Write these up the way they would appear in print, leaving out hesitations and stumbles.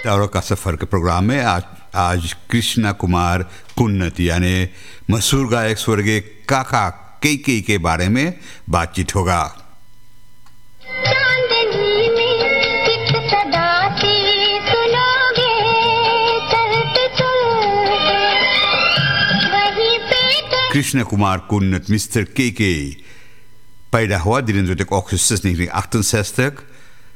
तारों का सफ़र के प्रोग्राम में आज कृष्णा कुमार कुन्नत यानी मशहूर गायक स्वर्गीय काका केके के बारे में बातचीत होगा। कृष्णा कुमार कुन्नत मिस्टर केके पैदा हुआ 23 Augustus 1968।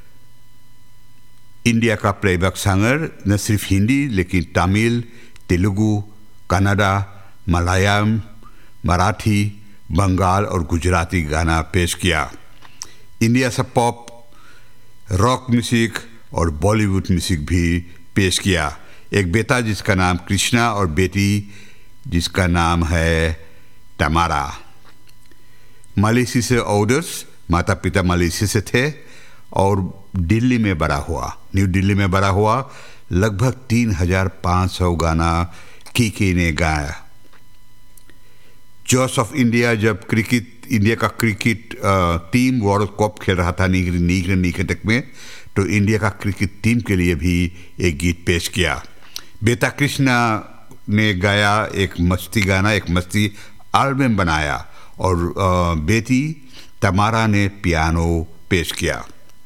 इंडिया का प्लेबैक सिंगर, न सिर्फ हिंदी लेकिन तमिल, तेलुगु, कन्नड़ा, मलयालम, मराठी, बंगाल और गुजराती गाना पेश किया। इंडिया से पॉप, रॉक म्यूजिक और बॉलीवुड म्यूजिक भी पेश किया। एक बेटा जिसका नाम कृष्णा और बेटी जिसका नाम है तमारा। मलेशिया से ऑर्डर्स, माता पिता मलेशिया से थे और दिल्ली में बड़ा हुआ, न्यू दिल्ली में बड़ा हुआ। लगभग 3500 गाना केके ने गाया। जॉस ऑफ इंडिया जब इंडिया का क्रिकेट टीम वर्ल्ड कप खेल रहा था निकटक में, तो इंडिया का क्रिकेट टीम के लिए भी एक गीत पेश किया। बेटा कृष्णा ने गाया एक मस्ती गाना, एक मस्ती एल्बम बनाया और बेटी तमारा ने पियानो पेश किया।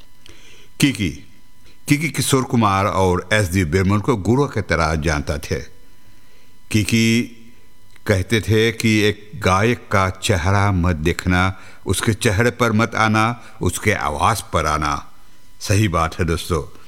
किकी किशोर कुमार और एस.डी. बर्मन को गुरु की तरह जानता थे। किकी कहते थे कि एक गायक का चेहरा मत देखना, उसके चेहरे पर मत आना, उसके आवाज़ पर आना। सही बात है दोस्तों।